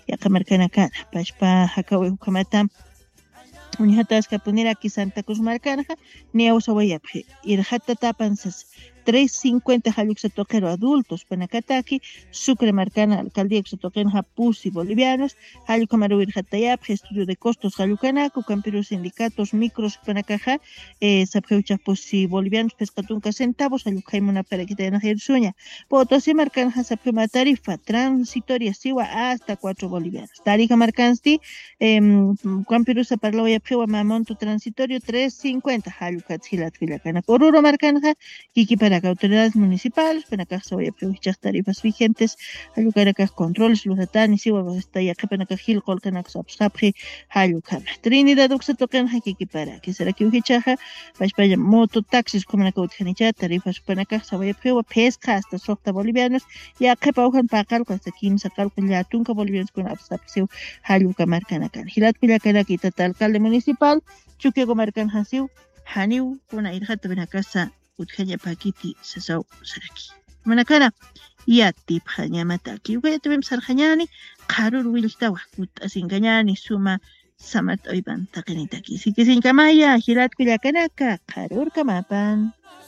yaqamarkana kana pashpa hakawi hukamata Uñihataska puniraki Santa Cruz Marcanja, ni Ausawayapje, Irjata Tapansas, 350 Jalux Toquero adultos, Panacataki, Sucre Marcana, Alcaldía Xotoquenja Pusi Bolivianos, Jalucamaru Irjatayapje, Estudio de Costos Jalucanaco, Camperos Sindicatos, Micros Panacaja, Sapjeucha Pusi Bolivianos, Pescatunca Centavos, Alucaimuna Paraquita de Najersuña, Potosí Marcanja, Sapjema Tarifa, Transitoria Siwa hasta 4 bolivianos. Tarija Marcansti, Camperusa Parloya Pewa Mamonto Transitorio 350, Jalucatzila Tvilacana, Oruro Marcanja, Kiki para autoridades municipales, para acá se voy a aprovechar tarifas vigentes, Halucaracas controles, los atanes, y huevos está ya que para acá Gil Colcanax Absapri, Halucama. Trinidad Oxa tocan Hakiki para que será que Ujichaja, Pashpaya moto, taxis, como la Cautjanicha, tarifas para acá se voy a pewa, pesca hasta softa bolivianos, ya que paujan para calco hasta 15 calco ya tunca bolivianos con Absapri, Halucamar Canacan. Gilat Pilacana, quita alcalde municipal, Chuquiego Marcan Hasiu, Haniu, una irjata ven a casa. Utjanya pakiti sasau saraki. Manakana ya tip hanya mataki. Uga tebem sarjanyani karur wiltawa ut asinganyani suma samat oiban takinitaki. Sikisin kamaya hirat kuyakanaka karur kamapan.